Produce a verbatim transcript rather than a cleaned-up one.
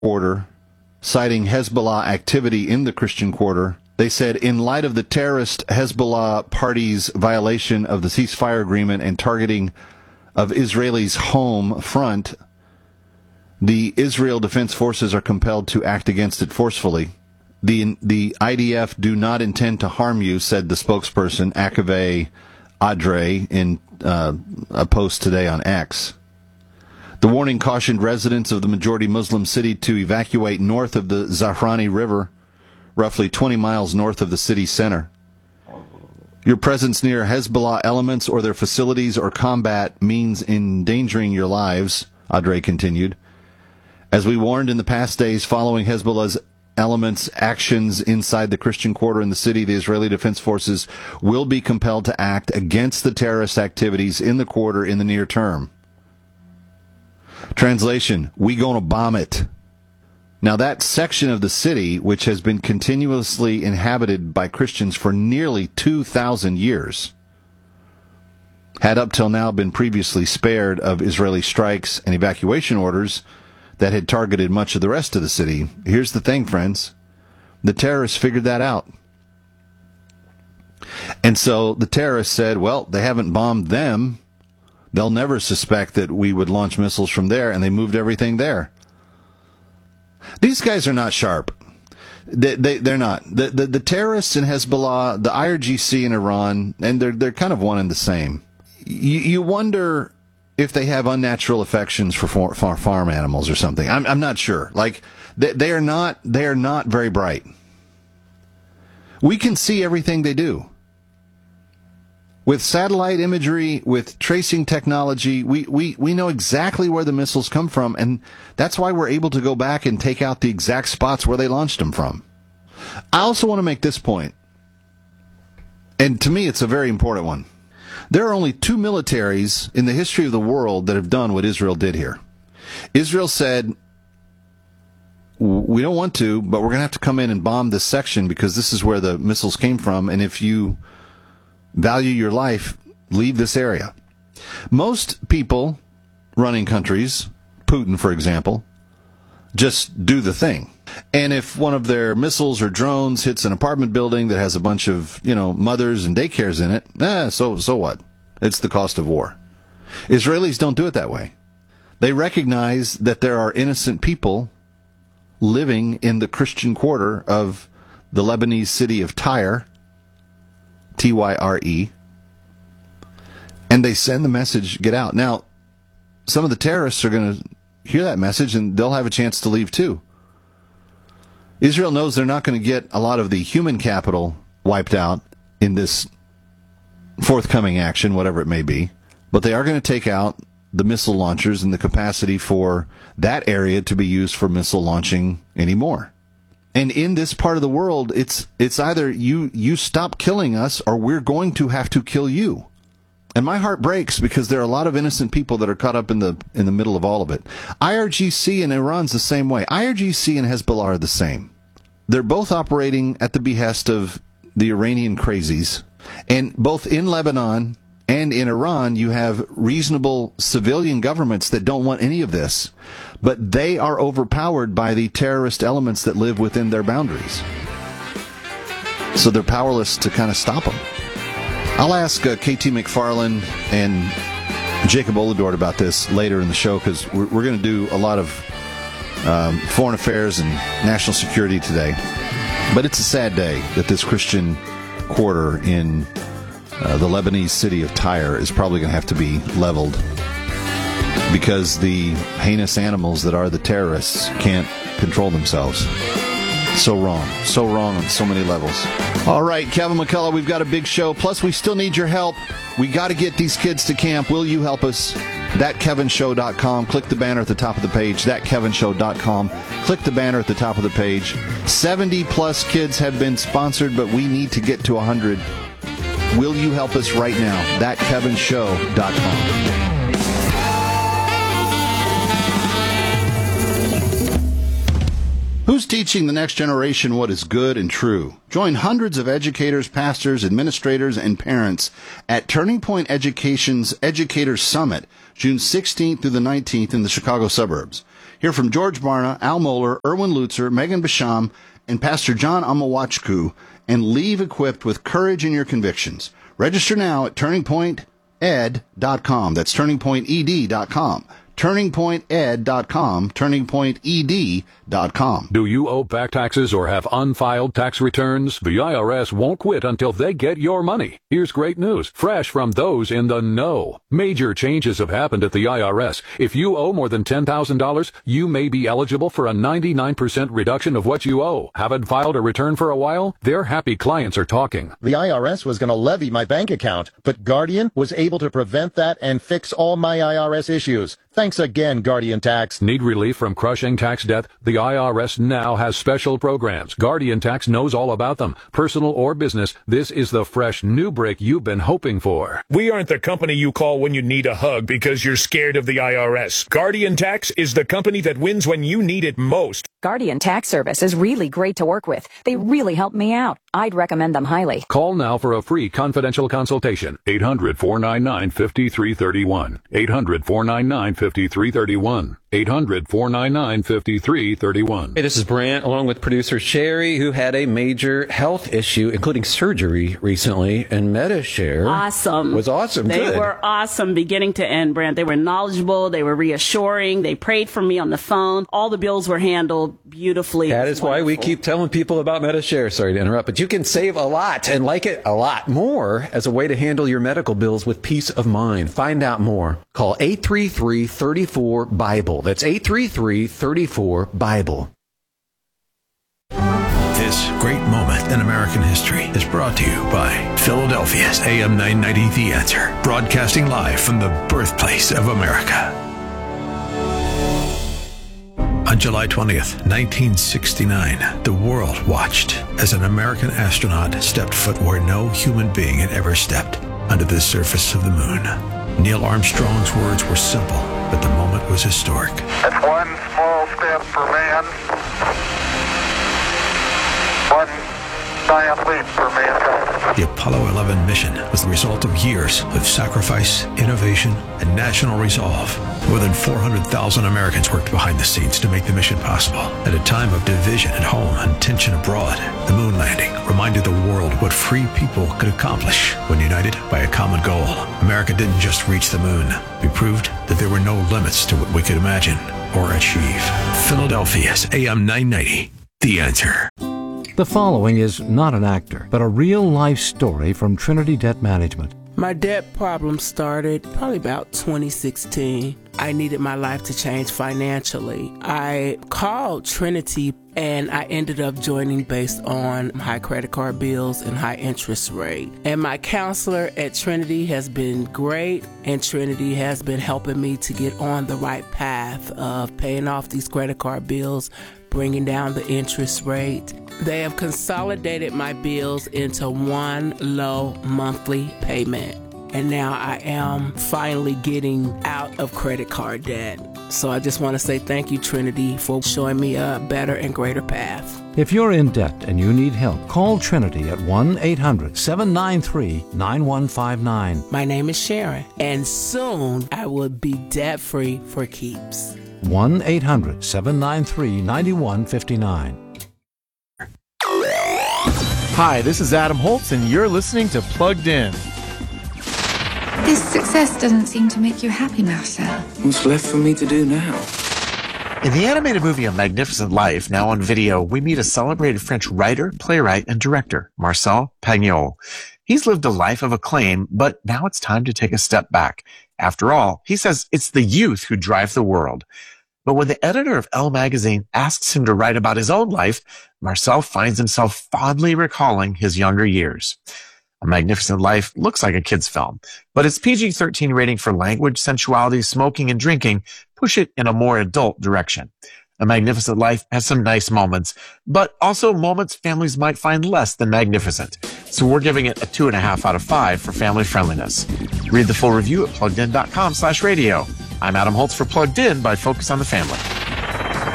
quarter, citing Hezbollah activity in the Christian Quarter. They said, in light of the terrorist Hezbollah party's violation of the ceasefire agreement and targeting of Israel's home front, the Israel Defense Forces are compelled to act against it forcefully. The the I D F do not intend to harm you, said the spokesperson, Akave Adre, in uh, a post today on X. The warning cautioned residents of the majority Muslim city to evacuate north of the Zahrani River, roughly twenty miles north of the city center. Your presence near Hezbollah elements or their facilities or combat means endangering your lives, Adre continued. As we warned in the past days following Hezbollah's elements' actions inside the Christian Quarter in the city, the Israeli Defense Forces will be compelled to act against the terrorist activities in the quarter in the near term. Translation, we gonna bomb it. Now that section of the city, which has been continuously inhabited by Christians for nearly two thousand years, had up till now been previously spared of Israeli strikes and evacuation orders that had targeted much of the rest of the city. Here's the thing, friends. The terrorists figured that out. And so the terrorists said, well, they haven't bombed them. They'll never suspect that we would launch missiles from there, and they moved everything there. These guys are not sharp. They, they, they're not. The, the, the terrorists in Hezbollah, the I R G C in Iran, and they're, they're kind of one and the same. You, you wonder if they have unnatural affections for, for, for farm animals or something. I'm, I'm not sure. Like, they, they are not, they are not very bright. We can see everything they do. With satellite imagery, with tracing technology, we, we, we know exactly where the missiles come from, and that's why we're able to go back and take out the exact spots where they launched them from. I also want to make this point, and to me it's a very important one. There are only two militaries in the history of the world that have done what Israel did here. Israel said, we don't want to, but we're going to have to come in and bomb this section because this is where the missiles came from, and if you value your life, leave this area. Most people running countries, Putin, for example, just do the thing. And if one of their missiles or drones hits an apartment building that has a bunch of, you know, mothers and daycares in it, eh, so, so what? It's the cost of war. Israelis don't do it that way. They recognize that there are innocent people living in the Christian quarter of the Lebanese city of Tyre, T Y R E, and they send the message, get out. Now, some of the terrorists are going to hear that message, and they'll have a chance to leave too. Israel knows they're not going to get a lot of the human capital wiped out in this forthcoming action, whatever it may be, but they are going to take out the missile launchers and the capacity for that area to be used for missile launching anymore. And in this part of the world, it's it's either you you stop killing us or we're going to have to kill you. And my heart breaks because there are a lot of innocent people that are caught up in the in the middle of all of it. I R G C in Iran's the same way. I R G C and Hezbollah are the same. They're both operating at the behest of the Iranian crazies. And both in Lebanon and in Iran, you have reasonable civilian governments that don't want any of this. But they are overpowered by the terrorist elements that live within their boundaries. So they're powerless to kind of stop them. I'll ask uh, K T McFarland and Jacob Oladort about this later in the show because we're, we're going to do a lot of um, foreign affairs and national security today. But it's a sad day that this Christian quarter in uh, the Lebanese city of Tyre is probably going to have to be leveled because the heinous animals that are the terrorists can't control themselves. So wrong. So wrong on so many levels. All right, Kevin McCullough, we've got a big show. Plus, we still need your help. We got to get these kids to camp. Will you help us? that kevin show dot com. Click the banner at the top of the page. that kevin show dot com. Click the banner at the top of the page. seventy plus kids have been sponsored, but we need to get to one hundred. Will you help us right now? that kevin show dot com. Who's teaching the next generation what is good and true? Join hundreds of educators, pastors, administrators, and parents at Turning Point Education's Educators Summit, June sixteenth through the nineteenth in the Chicago suburbs. Hear from George Barna, Al Mohler, Erwin Lutzer, Megan Basham, and Pastor John Amawachku, and leave equipped with courage in your convictions. Register now at turning point ed dot com. That's turning point ed dot com. turning point ed dot com, turning point ed dot com. Do you owe back taxes or have unfiled tax returns? The I R S won't quit until they get your money. Here's great news, fresh from those in the know. Major changes have happened at the I R S. If you owe more than ten thousand dollars, you may be eligible for a ninety-nine percent reduction of what you owe. Haven't filed a return for a while? Their happy clients are talking. The I R S was going to levy my bank account, but Guardian was able to prevent that and fix all my I R S issues. Thanks again, Guardian Tax. Need relief from crushing tax debt? The I R S now has special programs. Guardian Tax knows all about them. Personal or business, this is the fresh new break you've been hoping for. We aren't the company you call when you need a hug because you're scared of the I R S. Guardian Tax is the company that wins when you need it most. Guardian Tax Service is really great to work with. They really helped me out. I'd recommend them highly. Call now for a free confidential consultation. eight hundred, four nine nine, five three three one. eight hundred, four nine nine, five three three one. eight hundred, four nine nine, five three three one. Hey, this is Brant, along with producer Sherry, who had a major health issue, including surgery recently, and MediShare awesome. was awesome. They Good. were awesome beginning to end, Brant. They were knowledgeable. They were reassuring. They prayed for me on the phone. All the bills were handled beautifully. That is why we keep telling people about MediShare. Sorry to interrupt, but you can save a lot and like it a lot more as a way to handle your medical bills with peace of mind. Find out more. Call eight three three, three four, BIBLE. That's eight three three, three four, BIBLE. This great moment in American history is brought to you by Philadelphia's A M nine ninety The Answer, broadcasting live from the birthplace of America. On July twentieth, nineteen sixty-nine, the world watched as an American astronaut stepped foot where no human being had ever stepped, under the surface of the moon. Neil Armstrong's words were simple, but the moment was historic. That's one small step for man, one giant leap for mankind. The Apollo eleven mission was the result of years of sacrifice, innovation, and national resolve. More than four hundred thousand Americans worked behind the scenes to make the mission possible. At a time of division at home and tension abroad, the moon landing reminded the world what free people could accomplish when united by a common goal. America didn't just reach the moon. We proved that there were no limits to what we could imagine or achieve. Philadelphia's A M nine ninety, The Answer. The following is not an actor, but a real-life story from Trinity Debt Management. My debt problem started probably about twenty sixteen. I needed my life to change financially. I called Trinity and I ended up joining based on high credit card bills and high interest rate. And my counselor at Trinity has been great, and Trinity has been helping me to get on the right path of paying off these credit card bills, bringing down the interest rate. They have consolidated my bills into one low monthly payment. And now I am finally getting out of credit card debt. So I just want to say thank you, Trinity, for showing me a better and greater path. If you're in debt and you need help, call Trinity at one eight hundred, seven nine three, nine one five nine. My name is Sharon, and soon I will be debt-free for keeps. one eight hundred, seven nine three, nine one five nine. Hi, this is Adam Holtz, and you're listening to Plugged In. This success doesn't seem to make you happy, Marcel. What's left for me to do now? In the animated movie A Magnificent Life, now on video, we meet a celebrated French writer, playwright, and director, Marcel Pagnol. He's lived a life of acclaim, but now it's time to take a step back. After all, he says it's the youth who drive the world. But when the editor of Elle magazine asks him to write about his own life, Marcel finds himself fondly recalling his younger years. A Magnificent Life looks like a kid's film, but its P G thirteen rating for language, sensuality, smoking, and drinking push it in a more adult direction. A Magnificent Life has some nice moments, but also moments families might find less than magnificent. So we're giving it a two and a half out of five for family friendliness. Read the full review at pluggedin dot com slash radio. I'm Adam Holtz for Plugged In by Focus on the Family.